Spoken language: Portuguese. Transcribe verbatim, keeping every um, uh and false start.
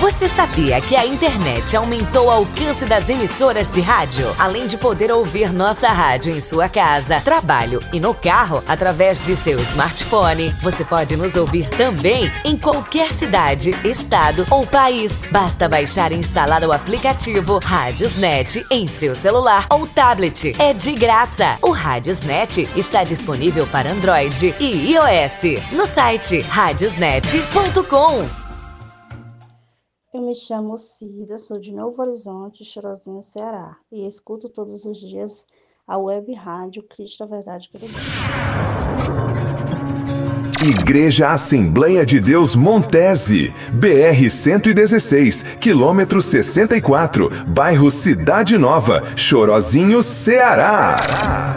Você sabia que a internet aumentou o alcance das emissoras de rádio? Além de poder ouvir nossa rádio em sua casa, trabalho e no carro, através de seu smartphone, você pode nos ouvir também em qualquer cidade, estado ou país. Basta baixar e instalar o aplicativo Radiosnet em seu celular ou tablet. É de graça. O Radiosnet está disponível para Android e iOS no site radiosnet ponto com. Eu me chamo Cida, sou de Novo Horizonte, Chorozinho, Ceará, e escuto todos os dias a web rádio Cristo, a Verdade que ele Igreja Assembleia de Deus Montese, B R cento e dezesseis, quilômetro sessenta e quatro, bairro Cidade Nova, Chorozinho, Ceará.